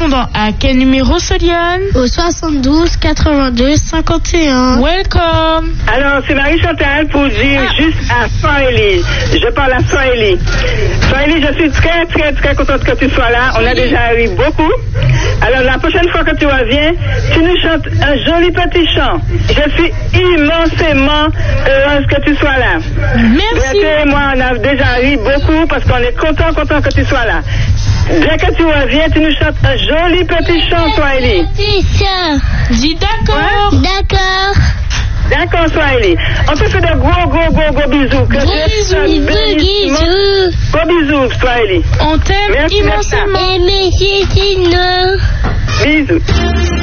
répondre à quel numéro, Soliane? Au 72 82 51. Welcome. Alors, c'est Marie-Chantal pour dire juste à Soaili. Je parle à Soaili. Soaili, je suis très, très, très contente que tu sois là. On a déjà eu beaucoup. Alors, la prochaine fois que tu reviens, tu nous chantes un joli petit chant. Je suis immensément heureuse que tu sois là. Merci. Et moi, on a déjà ri beaucoup parce qu'on est content que tu sois là. Dès que tu reviens, tu nous chantes un joli petit chant, Soaili. Petit chant. Dis d'accord. D'accord. D'accord, Soaili. On te fait de gros bisous. Que Gros bisous. Gros bisous, Soaili. On t'aime Merci, immensément. Et merci, Bisous.